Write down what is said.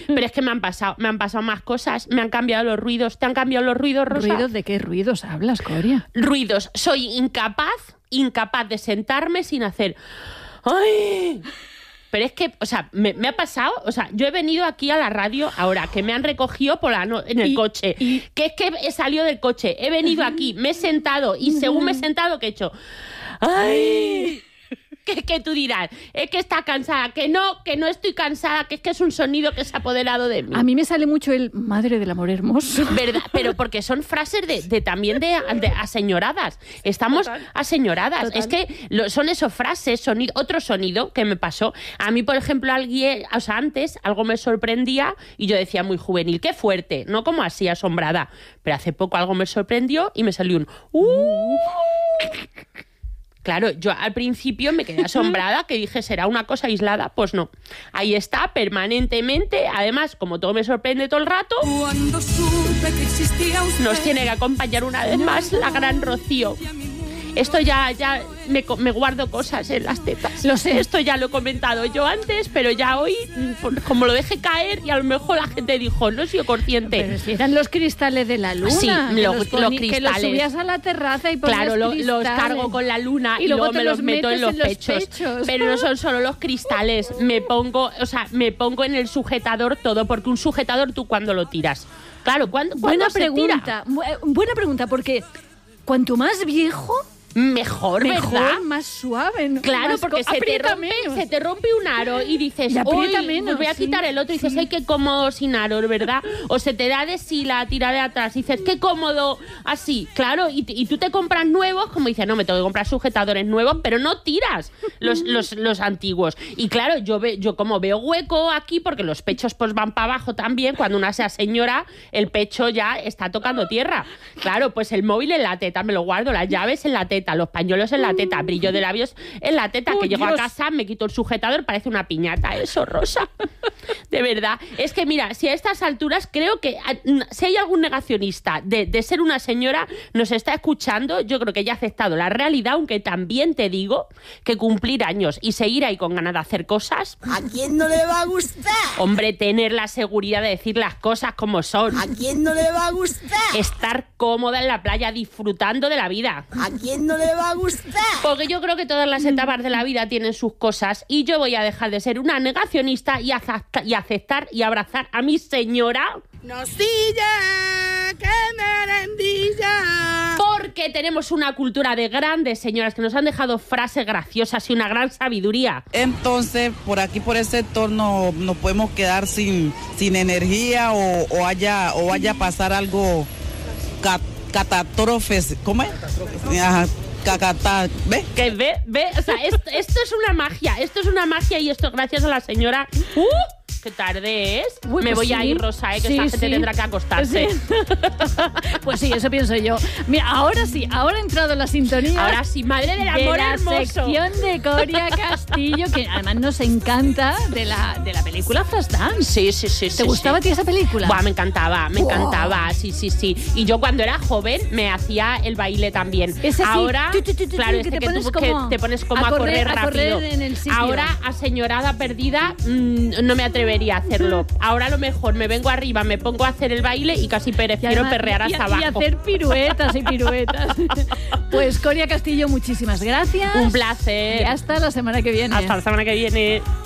Pero es que me han pasado más cosas. Me han cambiado los ruidos. ¿Te han cambiado los ruidos, Rosa? ¿Ruidos? ¿De qué ruidos hablas, Coria? Ruidos. Soy incapaz de sentarme sin hacer... ¡Ay! Pero es que, o sea, me ha pasado, o sea, yo he venido aquí a la radio ahora, que me han recogido en el coche, que es que he salido del coche, he venido aquí, me he sentado y según me he sentado, ¿qué he hecho? ¡Ay! Que tú dirás, es que está cansada, que no estoy cansada, que es un sonido que se ha apoderado de mí. A mí me sale mucho el madre del amor hermoso. ¿Verdad? Pero porque son frases también de aseñoradas. Estamos aseñoradas. Total. Es que son esas frases, otro sonido que me pasó. A mí, por ejemplo, antes algo me sorprendía y yo decía muy juvenil, qué fuerte, no como así asombrada. Pero hace poco algo me sorprendió y me salió un Claro, yo al principio me quedé asombrada, que dije, ¿será una cosa aislada? Pues no. Ahí está, permanentemente. Además, como todo me sorprende todo el rato, nos tiene que acompañar una vez más la gran Rocío. Esto ya me guardo cosas en las tetas. Lo sé. Esto ya lo he comentado yo antes, pero ya hoy, como lo dejé caer, y a lo mejor la gente dijo, no he sido consciente. Pero si eran los cristales de la luna. Sí, los cristales. Que los subías a la terraza y ponías claro, los cargo con la luna y luego me los meto en los pechos. Pero no son solo los cristales. Me pongo en el sujetador todo, porque un sujetador tú cuando lo tiras. Claro, ¿cuándo se tira? Buena pregunta, porque cuanto más viejo... Mejor, ¿verdad? Más suave, ¿no? Claro, más porque se te rompe un aro y dices, uy, voy a quitar el otro, y dices, ay, qué cómodo sin aro, ¿verdad? O se te da de sí la tira de atrás y dices, qué cómodo así, claro, y tú te compras nuevos, como dices, no, me tengo que comprar sujetadores nuevos, pero no tiras los antiguos. Y claro, yo como veo hueco aquí, porque los pechos pues van para abajo también, cuando una sea señora, el pecho ya está tocando tierra. Claro, pues el móvil en la teta, me lo guardo, las llaves en la teta, los pañuelos en la teta, brillo de labios en la teta, que llego a casa, me quito el sujetador, parece una piñata, eso, Rosa. De verdad. Es que mira, si a estas alturas creo que si hay algún negacionista de ser una señora, nos está escuchando, yo creo que ya ha aceptado la realidad, aunque también te digo que cumplir años y seguir ahí con ganas de hacer cosas... ¿A quién no le va a gustar? Hombre, tener la seguridad de decir las cosas como son. ¿A quién no le va a gustar? Estar cómoda en la playa disfrutando de la vida. ¿A quién no le va a gustar? Porque yo creo que todas las etapas de la vida tienen sus cosas y yo voy a dejar de ser una negacionista y aceptar y abrazar a mi señora. ¡Nocilla, que merendilla! Porque tenemos una cultura de grandes señoras que nos han dejado frases graciosas y una gran sabiduría. Entonces, por aquí, por ese sector, nos podemos quedar sin energía o vaya a pasar algo catástrofes. ¿Cómo es? ¿Ves? Que ve, o sea, esto es una magia, y esto gracias a la señora. ¡Qué tarde es! Uy, me pues voy a ir, Rosa, que esta gente tendrá que acostarse. Sí. Pues sí, eso pienso yo. Mira, ahora ha entrado la sintonía. Ahora sí, madre del amor hermoso. La sección de Coria Castillo, que además nos encanta, de la película Flashdance. Sí. ¿Te gustaba a ti esa película? Buah, me encantaba, sí. Y yo cuando era joven me hacía el baile también. Ese ahora, claro, que te pones como a correr rápido. Correr en el sitio. Ahora, aseñorada perdida, no me atrevería a hacerlo. Ahora a lo mejor me vengo arriba, me pongo a hacer el baile y casi prefiero perrear hasta abajo. Y hacer piruetas y piruetas. Pues Coria Castillo, muchísimas gracias. Un placer. Y hasta la semana que viene. Hasta la semana que viene.